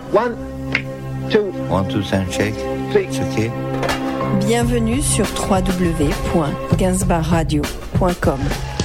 One, two, sound check. three. OK. Bienvenue sur www.gainsbourgradio.com.